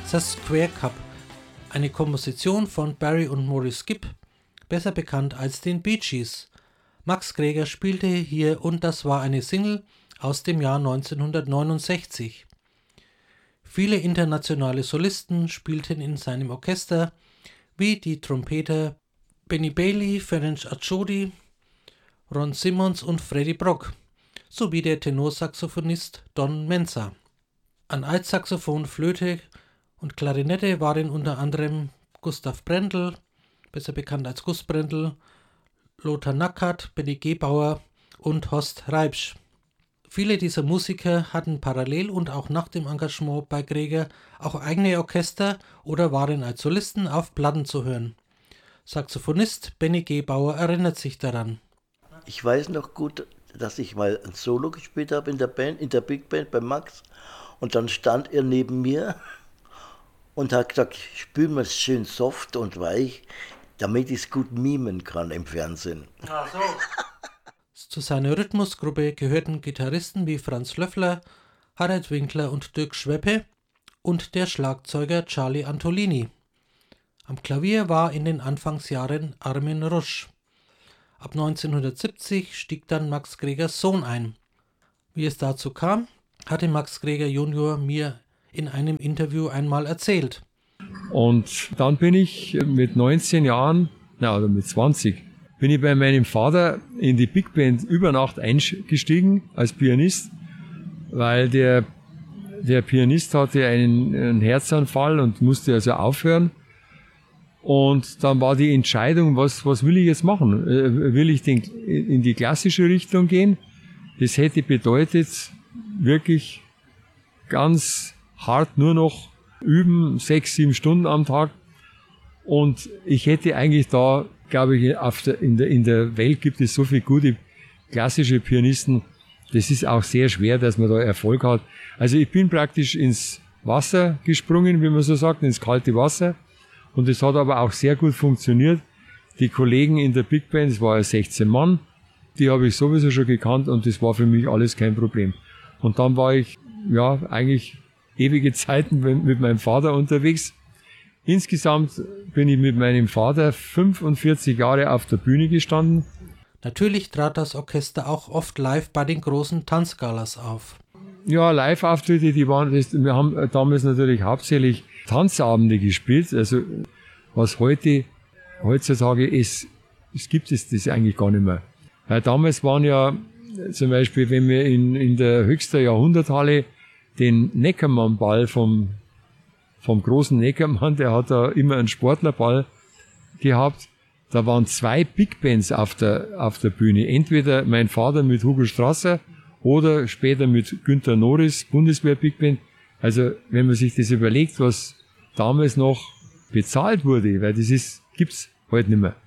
The Square Cup, eine Komposition von Barry und Maurice Gibb, besser bekannt als den Bee Gees. Max Greger spielte hier und das war eine Single aus dem Jahr 1969. Viele internationale Solisten spielten in seinem Orchester, wie die Trompeter Benny Bailey, Ferenc Atshodi, Ron Simmons und Freddie Brock, sowie der Tenorsaxophonist Don Menza. An Altsaxophon, Flöte und Klarinette waren unter anderem Gustav Brendel, besser bekannt als Gus Brendel, Lothar Nackert, Benny Gebauer und Horst Reibsch. Viele dieser Musiker hatten parallel und auch nach dem Engagement bei Greger auch eigene Orchester oder waren als Solisten auf Platten zu hören. Saxophonist Benny Gebauer erinnert sich daran. Ich weiß noch gut, dass ich mal ein Solo gespielt habe in der Band, in der Big Band bei Max. Und dann stand er neben mir und hat gesagt, spiel mir es schön soft und weich, damit ich es gut mimen kann im Fernsehen. Ach so. Zu seiner Rhythmusgruppe gehörten Gitarristen wie Franz Löffler, Harald Winkler und Dirk Schweppe und der Schlagzeuger Charlie Antolini. Am Klavier war in den Anfangsjahren Armin Rusch. Ab 1970 stieg dann Max Gregers Sohn ein. Wie es dazu kam, hatte Max Greger Junior mir in einem Interview einmal erzählt. Und dann bin ich mit 19 Jahren, oder mit 20, bin ich bei meinem Vater in die Big Band über Nacht eingestiegen als Pianist, weil der Pianist hatte einen Herzanfall und musste also aufhören. Und dann war die Entscheidung, was will ich jetzt machen? Will ich in die klassische Richtung gehen? Das hätte bedeutet, wirklich ganz hart nur noch üben, 6-7 Stunden am Tag. Und ich hätte eigentlich da, glaube ich, in der Welt gibt es so viele gute klassische Pianisten. Das ist auch sehr schwer, dass man da Erfolg hat. Also ich bin praktisch ins Wasser gesprungen, wie man so sagt, ins kalte Wasser. Und es hat aber auch sehr gut funktioniert. Die Kollegen in der Big Band, es war ja 16 Mann, die habe ich sowieso schon gekannt und das war für mich alles kein Problem. Und dann war ich, eigentlich ewige Zeiten mit meinem Vater unterwegs. Insgesamt bin ich mit meinem Vater 45 Jahre auf der Bühne gestanden. Natürlich trat das Orchester auch oft live bei den großen Tanzgalas auf. Ja, Live-Auftritte, wir haben damals natürlich hauptsächlich Tanzabende gespielt. Also was heutzutage ist, gibt es das eigentlich gar nicht mehr. Weil damals waren ja zum Beispiel, wenn wir in der Höchster Jahrhunderthalle den Neckermann-Ball vom großen Neckermann, der hat da immer einen Sportlerball gehabt. Da waren 2 Big Bands auf der Bühne. Entweder mein Vater mit Hugo Strasser oder später mit Günter Norris, Bundeswehr Big Band. Also wenn man sich das überlegt, was damals noch bezahlt wurde, weil gibt's heute nicht mehr.